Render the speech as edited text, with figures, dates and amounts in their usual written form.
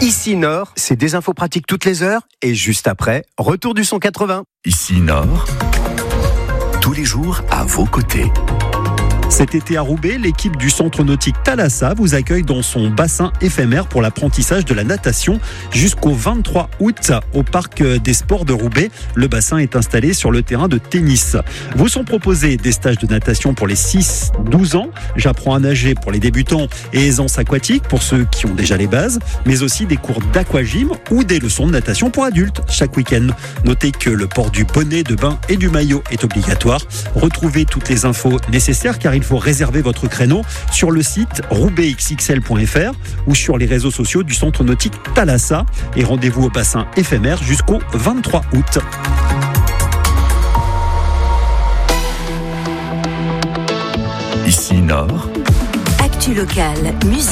Ici Nord, c'est des infos pratiques toutes les heures et juste après, retour du son 80. Ici Nord, tous les jours à vos côtés. Cet été à Roubaix, l'équipe du centre nautique Thalassa vous accueille dans son bassin éphémère pour l'apprentissage de la natation jusqu'au 23 août au parc des sports de Roubaix. Le bassin est installé sur le terrain de tennis. Vous sont proposés des stages de natation pour les 6-12 ans, j'apprends à nager pour les débutants et aisance aquatique pour ceux qui ont déjà les bases, mais aussi des cours d'aquagym ou des leçons de natation pour adultes chaque week-end. Notez que le port du bonnet de bain et du maillot est obligatoire. Retrouvez toutes les infos nécessaires car il faut réserver votre créneau sur le site roubaixxl.fr ou sur les réseaux sociaux du centre nautique Thalassa. Et rendez-vous au bassin éphémère jusqu'au 23 août. Ici Nord. Actu locale, musique.